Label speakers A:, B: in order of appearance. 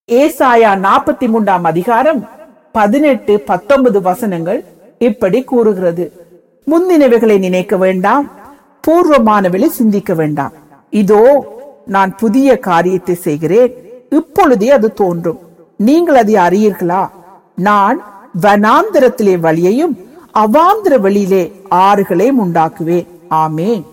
A: ஏசாயா 43 அதிகாரம் 18, 19 வசனங்கள் இப்படி கூறுகிறது. முந்தினவைகளை நினைக்க வேண்டாம், பூர்வமானவளை சிந்திக்க வேண்டாம். இதோ நான் புதிய காரியத்தை செய்கிறேன், இப்பொழுதே அது தோன்றும், நீங்கள் அதை அறியீர்களா? நான் வனாந்திரத்திலே வழியையும் அவாந்திர வழியிலே ஆறுகளையும் உண்டாக்குவேன். ஆமேன்.